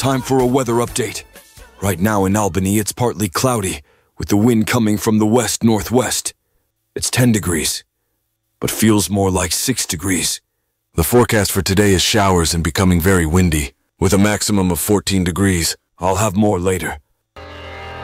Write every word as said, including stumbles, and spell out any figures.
time for a weather update. Right now in Albany, it's partly cloudy, with the wind coming from the west-northwest. It's ten degrees, but feels more like six degrees. The forecast for today is showers and becoming very windy, with a maximum of fourteen degrees. I'll have more later.